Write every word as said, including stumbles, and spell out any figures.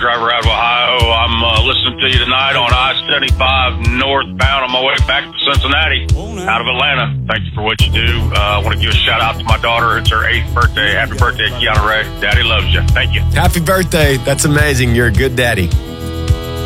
driver out of Ohio. I'm uh, listening to you tonight on I seventy-five northbound on my way back to Cincinnati out of Atlanta. Thank you for what you do. Uh, I want to give a shout out to my daughter. It's her eighth birthday. Happy birthday, Kiana Ray. Daddy loves you. Thank you. Happy birthday. That's amazing. You're a good daddy.